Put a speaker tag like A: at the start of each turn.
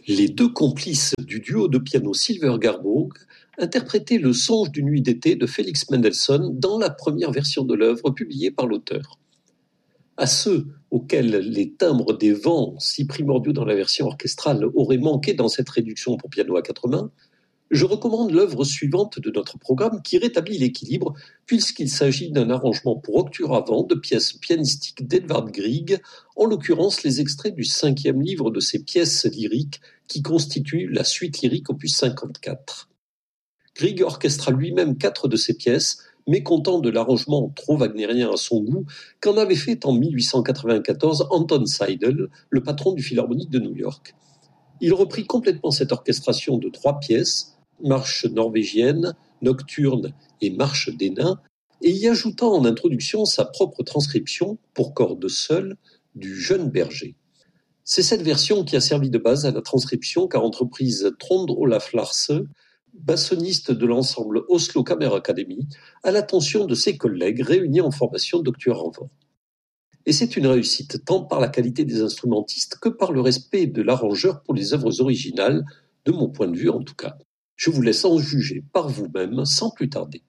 A: Les deux complices du duo de piano Silver-Garbaug interprétaient le Songe d'une nuit d'été de Félix Mendelssohn dans la première version de l'œuvre publiée par l'auteur. À ceux auxquels les timbres des vents, si primordiaux dans la version orchestrale, auraient manqué dans cette réduction pour piano à quatre mains, je recommande l'œuvre suivante de notre programme qui rétablit l'équilibre puisqu'il s'agit d'un arrangement pour octuor à vent de pièces pianistiques d'Edvard Grieg, en l'occurrence les extraits du 5e livre de ses pièces lyriques qui constituent la suite lyrique opus 54. Grieg orchestra lui-même 4 de ces pièces, mécontent de l'arrangement trop wagnérien à son goût qu'en avait fait en 1894 Anton Seidl, le patron du Philharmonique de New York. Il reprit complètement cette orchestration de 3 pièces, Marche norvégienne, Nocturne et Marche des nains, et y ajouta en introduction sa propre transcription, pour cordes seules, du Jeune berger. C'est cette version qui a servi de base à la transcription qu'a entreprise Trond Olaf Larse, bassoniste de l'ensemble Oslo Kammerakademi, à l'attention de ses collègues réunis en formation d'octuor en vent. Et c'est une réussite tant par la qualité des instrumentistes que par le respect de l'arrangeur pour les œuvres originales, de mon point de vue en tout cas. Je vous laisse en juger par vous-même sans plus tarder.